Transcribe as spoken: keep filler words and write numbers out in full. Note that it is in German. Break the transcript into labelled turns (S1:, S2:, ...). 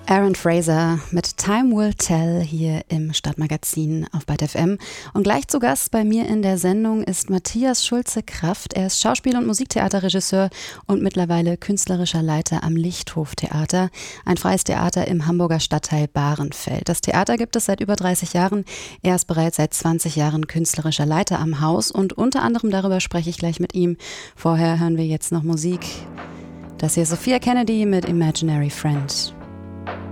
S1: Aaron Fraser mit Time Will Tell hier im Stadtmagazin auf Byte F M. Und gleich zu Gast bei mir in der Sendung ist Matthias Schulze-Kraft. Er ist Schauspiel- und Musiktheaterregisseur und mittlerweile künstlerischer Leiter am Lichthof-Theater, ein freies Theater im Hamburger Stadtteil Bahrenfeld. Das Theater gibt es seit über dreißig Jahren. Er ist bereits seit zwanzig Jahren künstlerischer Leiter am Haus und unter anderem darüber spreche ich gleich mit ihm. Vorher hören wir jetzt noch Musik. Das hier ist Sophia Kennedy mit Imaginary Friend.